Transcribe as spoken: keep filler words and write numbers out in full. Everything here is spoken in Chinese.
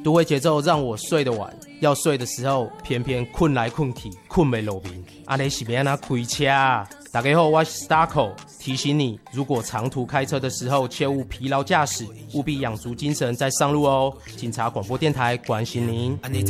都会节奏让我睡得晚，要睡的时候偏偏困来困去，困没落眠。啊，你是要怎开车啊？大家好，我是 Starco， 提醒你，如果长途开车的时候，切勿疲劳驾驶，务必养足精神再上路哦。警察广播电台关心您。